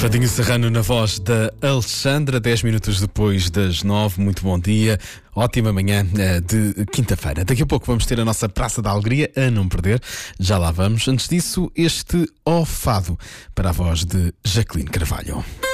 Fadinho Serrano na voz da Alexandra, 10 minutos depois das 9. Muito bom dia, ótima manhã de quinta-feira. Daqui a pouco vamos ter a nossa Praça da Alegria, a não perder. Já lá vamos. Antes disso, este Ó Fado para a voz de Jacqueline Carvalho.